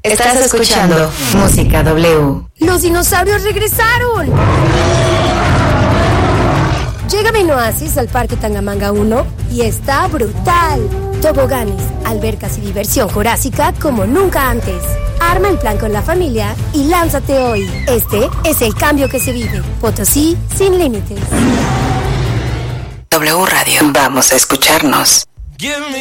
Estás escuchando Música W. ¡Los dinosaurios regresaron! Llega Menoasis al Parque Tangamanga 1 y está brutal. Toboganes, albercas y diversión jurásica como nunca antes. Arma el plan con la familia y lánzate hoy. Este es el cambio que se vive. Potosí sin límites. W Radio. Vamos a escucharnos.